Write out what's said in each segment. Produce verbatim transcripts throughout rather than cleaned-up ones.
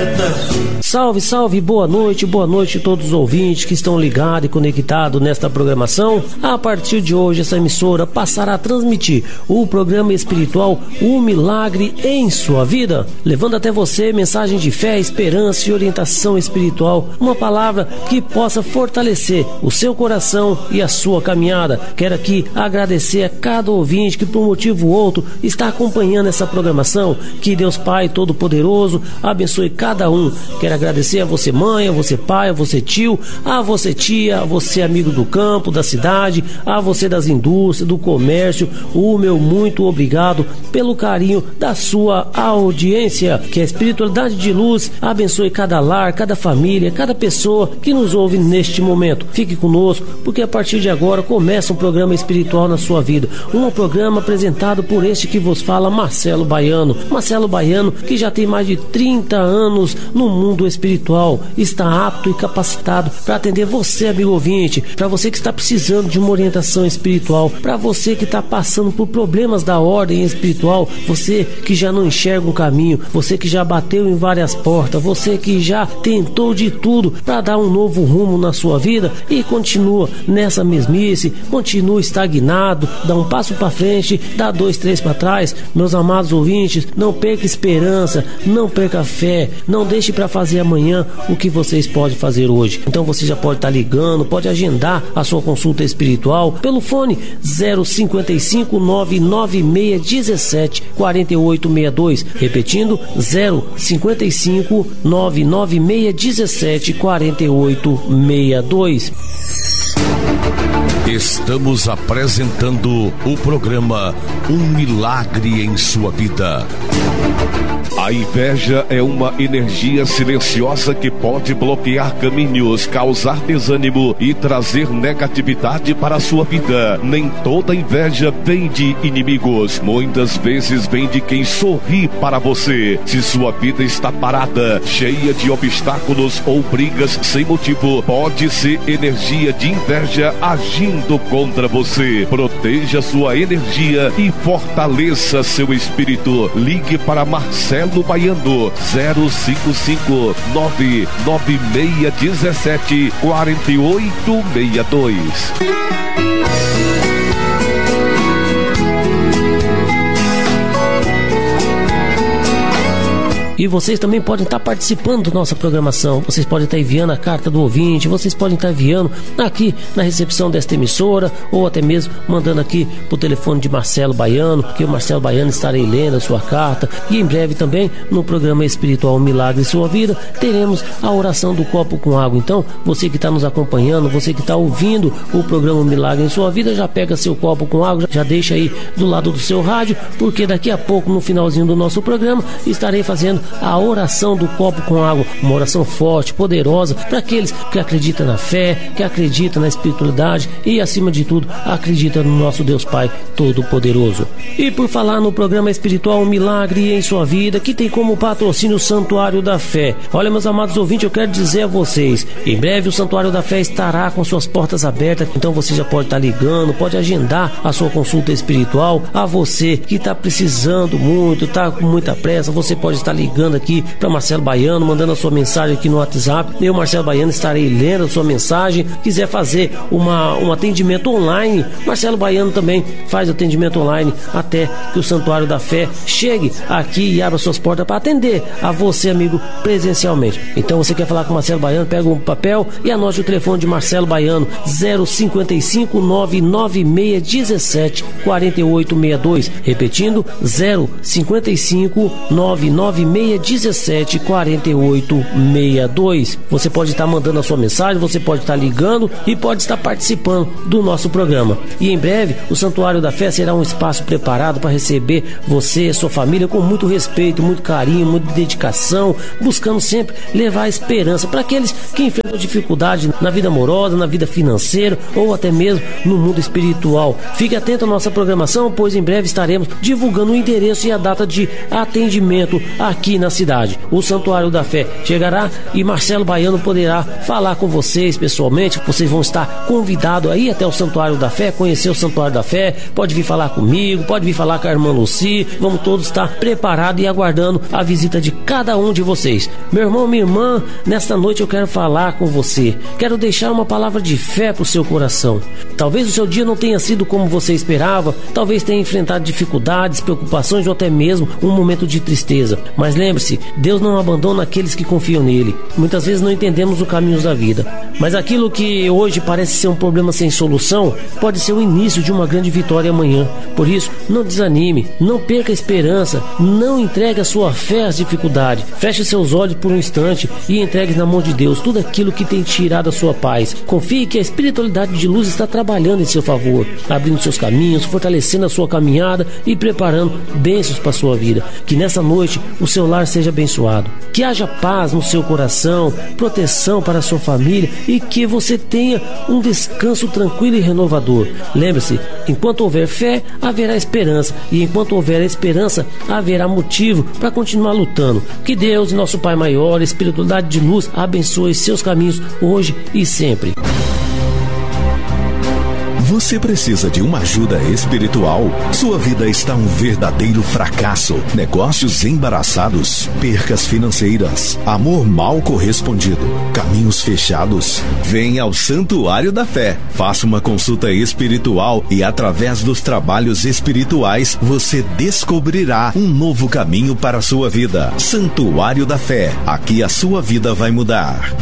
aberta. Salve, salve, boa noite, boa noite a todos os ouvintes que estão ligados e conectados nesta programação. A partir de hoje, essa emissora passará a transmitir o programa espiritual O Milagre em Sua Vida, levando até você mensagem de fé, esperança e orientação espiritual, uma palavra que possa fortalecer o seu coração e a sua caminhada. Quero aqui agradecer a cada ouvinte que por um motivo ou outro está acompanhando essa programação. Que Deus Pai Todo-Poderoso abençoe cada um. Quero agradecer a você mãe, a você pai, a você tio, a você tia, a você amigo do campo, da cidade, a você das indústrias, do comércio, o meu muito obrigado pelo carinho da sua audiência. Que a espiritualidade de luz abençoe cada lar, cada família, cada pessoa que nos ouve neste momento. Fique conosco, porque a partir de agora começa um programa espiritual na sua vida. Um programa apresentado por este que vos fala, Marcelo Baiano. Marcelo Baiano, que já tem mais de trinta anos no mundo espiritual, está apto e capacitado para atender você, amigo ouvinte, para você que está precisando de uma orientação espiritual, para você que está passando por problemas da ordem espiritual, você que já não enxerga um caminho, você que já bateu em várias portas, você que já tentou de tudo para dar um novo rumo na sua vida e continua nessa mesmice, continua estagnado, dá um passo para frente, dá dois, três para trás. Meus amados ouvintes, não perca esperança, não perca fé, não deixe para fazer amanhã o que vocês podem fazer hoje. Então você já pode estar ligando, pode agendar a sua consulta espiritual pelo fone zero cinquenta e cinco, nove nove seis um sete, quatro oito seis dois, repetindo zero cinquenta e cinco, nove nove seis um sete, quatro oito seis dois. Estamos apresentando o programa Um Milagre em Sua Vida. A inveja é uma energia silenciosa que pode bloquear caminhos, causar desânimo e trazer negatividade para a sua vida. Nem toda inveja vem de inimigos, muitas vezes vem de quem sorri para você. Se sua vida está parada, cheia de obstáculos ou brigas sem motivo, pode ser energia de inveja agindo contra você. Proteja sua energia e fortaleça seu espírito. Ligue para Marcelo Baiano zero cinco cinco, nove nove seis um sete, quatro oito seis dois. E vocês também podem estar participando da nossa programação. Vocês podem estar enviando a carta do ouvinte, vocês podem estar enviando aqui na recepção desta emissora, ou até mesmo mandando aqui pro telefone de Marcelo Baiano, que o Marcelo Baiano estarei lendo a sua carta. E em breve também, no programa espiritual Milagre em Sua Vida, teremos a oração do copo com água. Então, você que está nos acompanhando, você que está ouvindo o programa Milagre em Sua Vida, já pega seu copo com água, já deixa aí do lado do seu rádio, porque daqui a pouco, no finalzinho do nosso programa, estarei fazendo a oração do copo com água, uma oração forte, poderosa, para aqueles que acreditam na fé, que acreditam na espiritualidade e, acima de tudo, acreditam no nosso Deus Pai Todo-Poderoso. E por falar no programa espiritual Um Milagre em Sua Vida, que tem como patrocínio o Santuário da Fé. Olha, meus amados ouvintes, eu quero dizer a vocês, em breve o Santuário da Fé estará com suas portas abertas, então você já pode estar ligando, pode agendar a sua consulta espiritual. A você que está precisando muito, está com muita pressa, você pode estar ligando aqui para Marcelo Baiano, mandando a sua mensagem aqui no WhatsApp. Eu, Marcelo Baiano, estarei lendo a sua mensagem. Quiser fazer uma, um atendimento online, Marcelo Baiano também faz atendimento online até que o Santuário da Fé chegue aqui e abra suas portas para atender a você, amigo, presencialmente. Então, você quer falar com Marcelo Baiano, pega um papel e anote o telefone de Marcelo Baiano zero cinquenta e cinco, nove nove seis um sete, quatro oito seis dois, repetindo zero cinquenta e cinco, nove nove seis um sete, quatro oito seis dois. Você pode estar mandando a sua mensagem, você pode estar ligando e pode estar participando do nosso programa. E em breve o Santuário da Fé será um espaço preparado para receber você e sua família com muito respeito, muito carinho, muita dedicação, buscando sempre levar esperança para aqueles que enfrentam dificuldade na vida amorosa, na vida financeira ou até mesmo no mundo espiritual. Fique atento à nossa programação, pois em breve estaremos divulgando o endereço e a data de atendimento aqui na cidade. O Santuário da Fé chegará e Marcelo Baiano poderá falar com vocês pessoalmente. Vocês vão estar convidados aí até o Santuário da Fé, conhecer o Santuário da Fé. Pode vir falar comigo, pode vir falar com a irmã Lucy. Vamos todos estar preparados e aguardando a visita de cada um de vocês. Meu irmão, minha irmã, nesta noite eu quero falar com você. Quero deixar uma palavra de fé para o seu coração. Talvez o seu dia não tenha sido como você esperava, talvez tenha enfrentado dificuldades, preocupações ou até mesmo um momento de tristeza. Mas lembre-se, Deus não abandona aqueles que confiam nele. Muitas vezes não entendemos os caminhos da vida, mas aquilo que hoje parece ser um problema sem solução pode ser o início de uma grande vitória amanhã. Por isso, não desanime, não perca a esperança, não entregue a sua fé às dificuldades. Feche seus olhos por um instante e entregue na mão de Deus tudo aquilo que tem tirado a sua paz. Confie que a espiritualidade de luz está trabalhando em seu favor, abrindo seus caminhos, fortalecendo a sua caminhada e preparando bênçãos para a sua vida. Que nessa noite o seu lar seja abençoado, que haja paz no seu coração, proteção para a sua família e que você tenha um descanso tranquilo e renovador. Lembre-se, enquanto houver fé, haverá esperança, e enquanto houver esperança, haverá motivo para continuar lutando. Que Deus, nosso Pai maior, espiritualidade de luz, abençoe seus caminhos hoje e sempre. Você precisa de uma ajuda espiritual? Sua vida está um verdadeiro fracasso. Negócios embaraçados, percas financeiras, amor mal correspondido, caminhos fechados. Venha ao Santuário da Fé. Faça uma consulta espiritual e através dos trabalhos espirituais você descobrirá um novo caminho para a sua vida. Santuário da Fé. Aqui a sua vida vai mudar.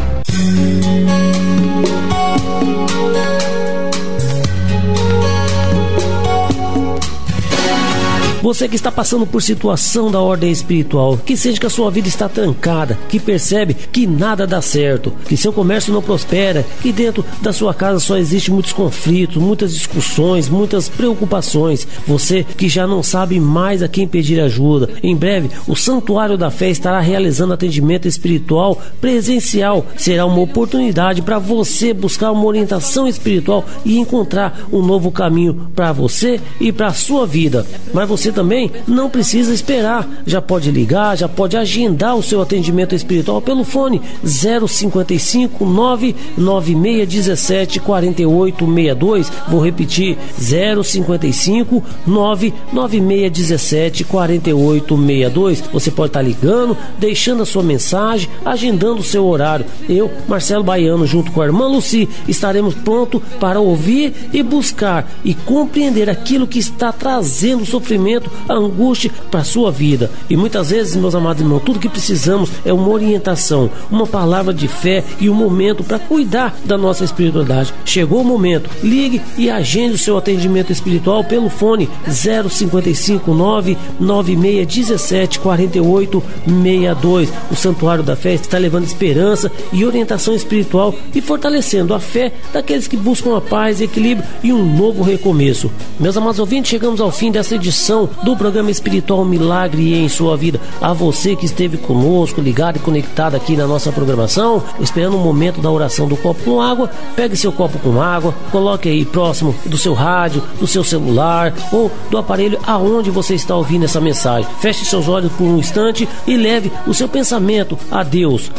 Você que está passando por situação da ordem espiritual, que sente que a sua vida está trancada, que percebe que nada dá certo, que seu comércio não prospera, que dentro da sua casa só existe muitos conflitos, muitas discussões, muitas preocupações. Você que já não sabe mais a quem pedir ajuda. Em breve, o Santuário da Fé estará realizando atendimento espiritual presencial. Será uma oportunidade para você buscar uma orientação espiritual e encontrar um novo caminho para você e para a sua vida. Mas você também não precisa esperar, já pode ligar, já pode agendar o seu atendimento espiritual pelo fone zero cinquenta e cinco, nove nove seis um sete, quatro oito seis dois. Vou repetir, zero cinquenta e cinco, nove nove seis um sete, quatro oito seis dois. Você pode estar ligando, deixando a sua mensagem, agendando o seu horário. Eu, Marcelo Baiano, junto com a irmã Lucy, estaremos prontos para ouvir e buscar e compreender aquilo que está trazendo sofrimento, a angústia para a sua vida. E muitas vezes, meus amados irmãos, tudo que precisamos é uma orientação, uma palavra de fé e um momento para cuidar da nossa espiritualidade. Chegou o momento, ligue e agende o seu atendimento espiritual pelo fone zero cinquenta e cinco, nove nove seis um sete, quatro oito seis dois. O Santuário da Fé está levando esperança e orientação espiritual e fortalecendo a fé daqueles que buscam a paz, equilíbrio e um novo recomeço. Meus amados ouvintes, chegamos ao fim dessa edição do programa espiritual Milagre em Sua Vida. A você que esteve conosco, ligado e conectado aqui na nossa programação, esperando o momento da oração do copo com água, pegue seu copo com água, coloque aí próximo do seu rádio, do seu celular ou do aparelho aonde você está ouvindo essa mensagem. Feche seus olhos por um instante e leve o seu pensamento a Deus.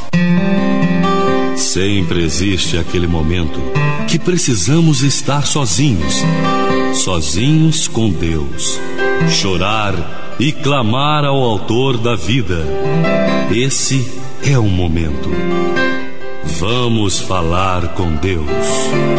Sempre existe aquele momento que precisamos estar sozinhos, sozinhos com Deus, chorar e clamar ao Autor da vida. Esse é o momento. Vamos falar com Deus.